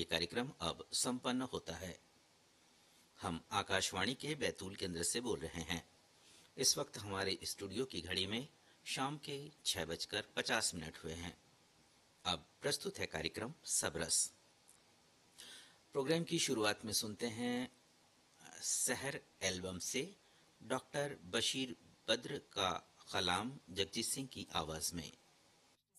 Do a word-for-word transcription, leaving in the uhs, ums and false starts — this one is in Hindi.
कार्यक्रम अब संपन्न होता है। हम आकाशवाणी के बैतूल केंद्र से बोल रहे हैं। इस वक्त हमारे स्टूडियो की घड़ी में शाम के छह बजकर पचास मिनट हुए हैं। अब प्रस्तुत है कार्यक्रम सबरस। प्रोग्राम की शुरुआत में सुनते हैं सहर एल्बम से डॉक्टर बशीर बद्र का कलाम जगजीत सिंह की आवाज में।